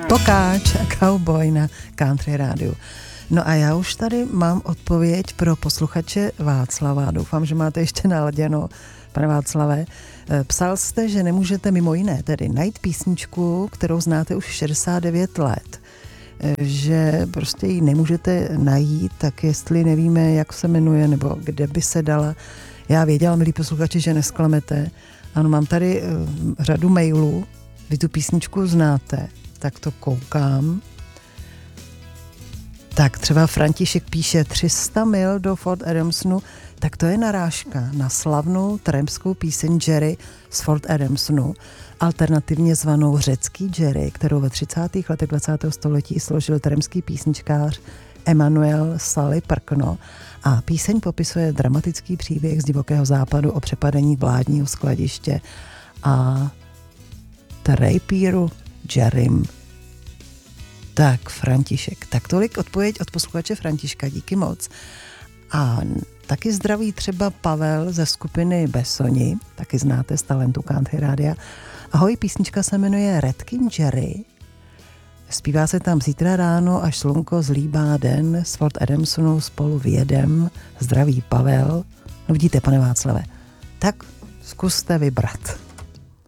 Pokáč a Cowboy na Country rádiu. No a já už tady mám odpověď pro posluchače Václava. Doufám, že máte ještě naladěno, pane Václave. Psal jste, že nemůžete mimo jiné tedy najít písničku, kterou znáte už 69 let. Že prostě ji nemůžete najít, tak jestli nevíme, jak se jmenuje, nebo kde by se dala. Já věděla, milí posluchači, že nesklamete. Ano, mám tady řadu mailů, vy tu písničku znáte, tak to koukám. Tak třeba František píše 300 mil do Fort Adamsonu, tak to je narážka na slavnou trampskou píseň Jerry z Fort Adamsonu, alternativně zvanou Řecký Jerry, kterou ve 30. letech 20. století složil trampský písničkář Emanuel Sally Prkno a píseň popisuje dramatický příběh z divokého západu o přepadení vládního skladiště a trapíru Jerrym. Tak, František. Tak tolik odpověď od posluchače Františka, díky moc. A taky zdraví třeba Pavel ze skupiny Besoni, taky znáte z talentu Country rádia. Ahoj, písnička se jmenuje Redkin Jerry. Zpívá se tam zítra ráno, až slunko zlíbá den, s Fort Adamsonu spolu vjedem. Zdraví Pavel. No vidíte, pane Václave. Tak zkuste vybrat.